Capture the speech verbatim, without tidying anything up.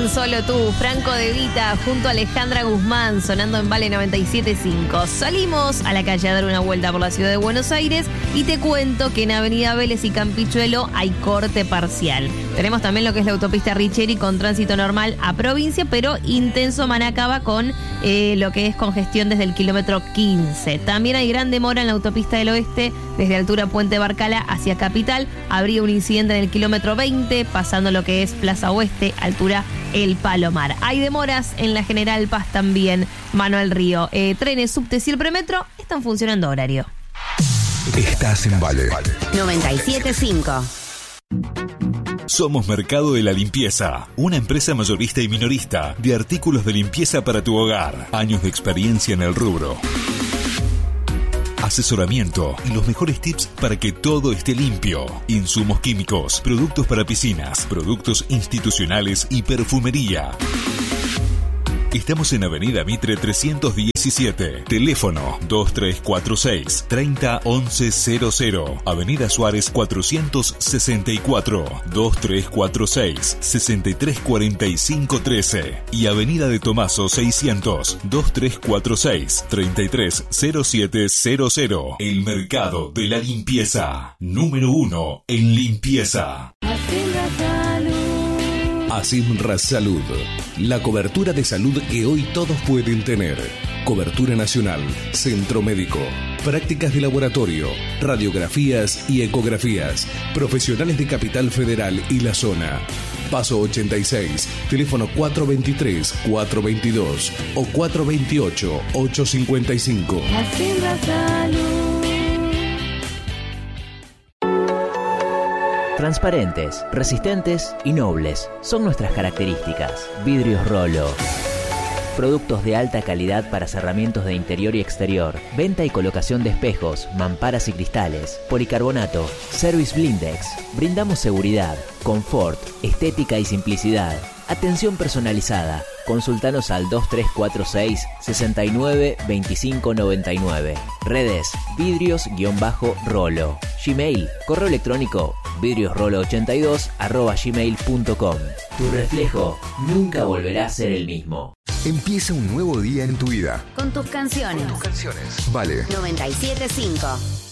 con Solo Tú, Franco De Vita junto a Alejandra Guzmán, sonando en Vale noventa y siete punto cinco. Salimos a la calle a dar una vuelta por la ciudad de Buenos Aires y te cuento que en Avenida Vélez y Campichuelo hay corte parcial. Tenemos también lo que es la autopista Richeri con tránsito normal a provincia, pero intenso Manacaba con eh, lo que es congestión desde el kilómetro quince. También hay gran demora en la autopista del oeste desde altura Puente Barcala hacia Capital. Habría un incidente en el kilómetro veinte, pasando lo que es Plaza Oeste, altura El Palomar. Hay demoras en la General Paz también, Manuel Río. Eh, trenes, subtes y el premetro están funcionando a horario. Estás en Vale noventa y siete punto cinco. Somos Mercado de la Limpieza, una empresa mayorista y minorista de artículos de limpieza para tu hogar. Años de experiencia en el rubro. Asesoramiento y los mejores tips para que todo esté limpio. Insumos químicos, productos para piscinas, productos institucionales y perfumería. Estamos en Avenida Mitre trescientos diecisiete. Teléfono dos tres cuatro seis, treinta once cero cero. Avenida Suárez cuatrocientos sesenta y cuatro. dos tres cuatro seis, sesenta y tres cuarenta y cinco trece. Y Avenida de Tomaso seiscientos. dos tres cuatro seis, treinta y tres cero siete cero cero. El Mercado de la Limpieza. Número uno en limpieza. Asimra Salud, la cobertura de salud que hoy todos pueden tener. Cobertura nacional, centro médico, prácticas de laboratorio, radiografías y ecografías, profesionales de Capital Federal y la zona. Paso ochenta y seis, teléfono cuatro veintitrés, cuatro veintidós o cuatro veintiocho, ocho cincuenta y cinco. Asimra Salud. Transparentes, resistentes y nobles son nuestras características. Vidrios Rolo. Productos de alta calidad para cerramientos de interior y exterior. Venta y colocación de espejos, mamparas y cristales. Policarbonato. Service Blindex. Brindamos seguridad, confort, estética y simplicidad. Atención personalizada. Consultanos al dos tres cuatro seis, seis nueve, veinticinco noventa y nueve. Redes vidrios-rolo. Gmail, correo electrónico vidriosrolo ochenta y dos arroba gmail punto com. Tu reflejo nunca volverá a ser el mismo. Empieza un nuevo día en tu vida. Con tus canciones. Tus canciones. Vale. noventa y siete punto cinco.